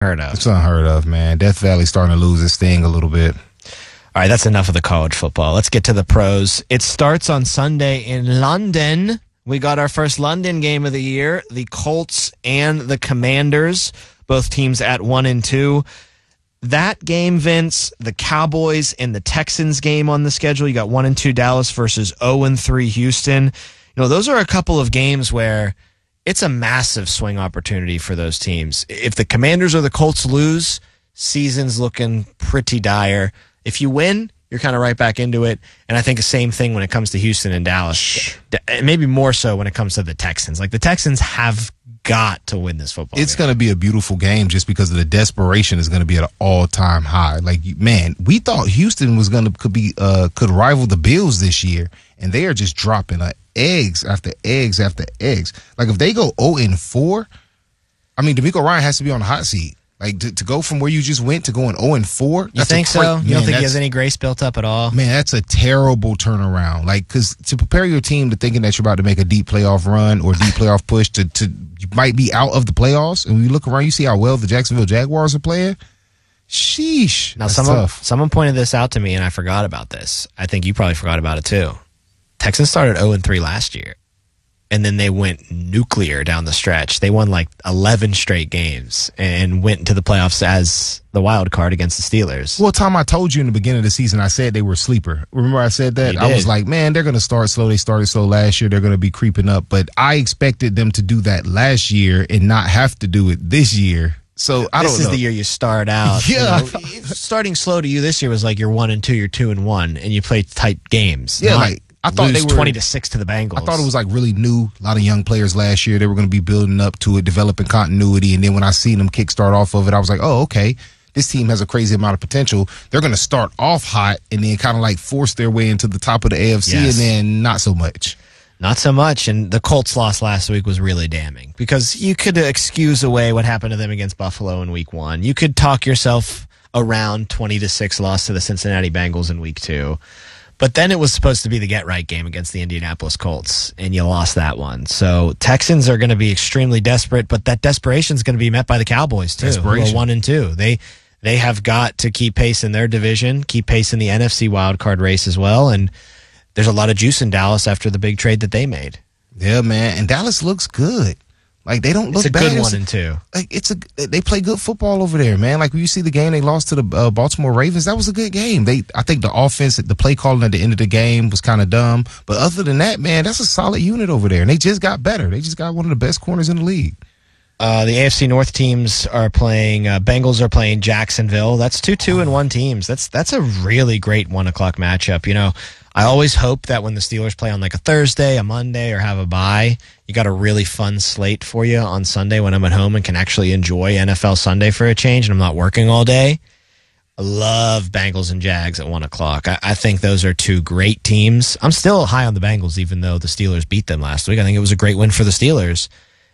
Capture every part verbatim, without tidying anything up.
Heard of. It's unheard of, man. Death Valley starting to lose its sting a little bit. All right, that's enough of the college football. Let's get to the pros. It starts on Sunday in London. We got our first London game of the year. The Colts and the Commanders, both teams at one and two. That game, Vince, the Cowboys and the Texans game on the schedule. You got one and two Dallas versus zero and three Houston. You know, those are a couple of games where it's a massive swing opportunity for those teams. If the Commanders or the Colts lose, season's looking pretty dire. If you win, you're kind of right back into it. And I think the same thing when it comes to Houston and Dallas. Maybe more so when it comes to the Texans. Like, the Texans have got to win this football It's game. going to be a beautiful game just because of the desperation is going to be at an all-time high. Like, man, we thought Houston was going to could be uh, could rival the Bills this year, and they are just dropping like eggs after eggs after eggs. Like, if they go oh and four, I mean, DeMeco Ryan has to be on the hot seat. Like, to, to go from where you just went to going oh and four. You think so? Man, you don't think he has any grace built up at all? Man, that's a terrible turnaround. Like, because to prepare your team to thinking that you're about to make a deep playoff run or deep playoff push to, to you might be out of the playoffs, and when you look around, you see how well the Jacksonville Jaguars are playing. Sheesh. Now, that's someone, tough. someone pointed this out to me, and I forgot about this. I think you probably forgot about it, too. Texans started oh and three last year, and then they went nuclear down the stretch. They won like eleven straight games and went into the playoffs as the wild card against the Steelers. Well, Tom, I told you in the beginning of the season, I said they were a sleeper. Remember I said that? You I did. was like, man, they're going to start slow. They started slow last year. They're going to be creeping up. But I expected them to do that last year and not have to do it this year. So I this don't is know. the year you start out. Yeah. You know, starting slow to you this year was like you're one and two, you're two and one, and you play tight games. Yeah, not like, I thought lose they were twenty to six to the Bengals. I thought it was like really new. A lot of young players last year. They were going to be building up to it, developing continuity. And then when I seen them kickstart off of it, I was like, oh, okay. This team has a crazy amount of potential. They're going to start off hot and then kind of like force their way into the top of the A F C, Yes. and then not so much. Not so much, and the Colts loss last week was really damning because you could excuse away what happened to them against Buffalo in week one. You could talk yourself around twenty to six loss to the Cincinnati Bengals in week two. But then it was supposed to be the get-right game against the Indianapolis Colts, and you lost that one. So Texans are going to be extremely desperate, but that desperation is going to be met by the Cowboys, too, who are one and two. They they have got to keep pace in their division, keep pace in the N F C wildcard race as well, and there's a lot of juice in Dallas after the big trade that they made. Yeah, man. And Dallas looks good. Like, they don't look It's a bad. good It's one a- and two. Like, it's a they play good football over there, man. Like, when you see the game they lost to the uh, Baltimore Ravens, that was a good game. They I think the offense, the play calling at the end of the game was kind of dumb, but other than that, man, that's a solid unit over there. And they just got better. They just got one of the best corners in the league. Uh, the A F C North teams are playing. Uh, Bengals are playing Jacksonville. That's two two and one teams. That's that's a really great one o'clock matchup. You know, I always hope that when the Steelers play on like a Thursday, a Monday, or have a bye, you got a really fun slate for you on Sunday when I'm at home and can actually enjoy N F L Sunday for a change and I'm not working all day. I love Bengals and Jags at one o'clock. I, I think those are two great teams. I'm still high on the Bengals, even though the Steelers beat them last week. I think it was a great win for the Steelers.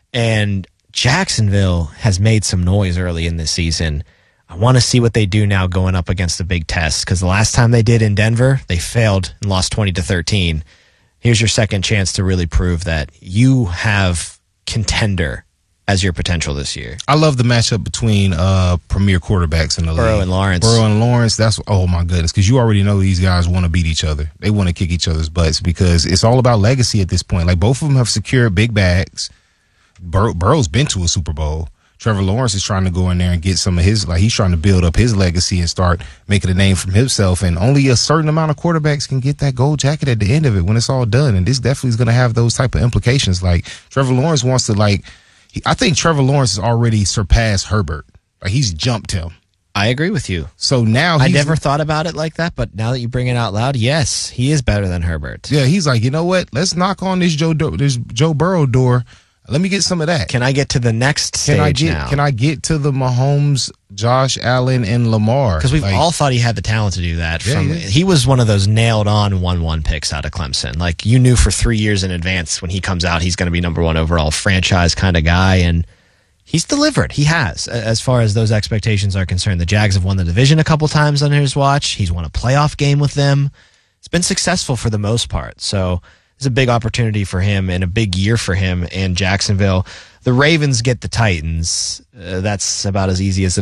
And Jacksonville has made some noise early in this season. I want to see what they do now going up against a big test, because the last time they did in Denver, they failed and lost twenty to thirteen. Here's your second chance to really prove that you have contender as your potential this year. I love the matchup between uh, premier quarterbacks in the league. Burrow and Lawrence. Burrow and Lawrence, that's, oh my goodness, because you already know these guys want to beat each other. They want to kick each other's butts because it's all about legacy at this point. Like, both of them have secured big bags. Bur- Burrow's been to a Super Bowl. Trevor Lawrence is trying to go in there and get some of his, like, he's trying to build up his legacy and start making a name for himself. And only a certain amount of quarterbacks can get that gold jacket at the end of it when it's all done. And this definitely is going to have those type of implications. Like, Trevor Lawrence wants to, like, he, I think Trevor Lawrence has already surpassed Herbert. Like, he's jumped him. I agree with you. So now I he's, never thought about it like that, but now that you bring it out loud, yes, he is better than Herbert. yeah, he's like, you know what? Let's knock on this Joe, Do- this Joe Burrow door. Let me get some of that. Can I get to the next stage Can I get now? Can I get to the Mahomes, Josh Allen, and Lamar? Because we've Like, all thought he had the talent to do that. Yeah, From yeah. He was one of those nailed-on one one picks out of Clemson. Like, you knew for three years in advance when he comes out, he's going to be number one overall franchise kind of guy, and he's delivered. He has, as far as those expectations are concerned. The Jags have won the division a couple times on his watch. He's won a playoff game with them. It's been successful for the most part. So it's a big opportunity for him and a big year for him and Jacksonville. The Ravens get the Titans. Uh, that's about as easy as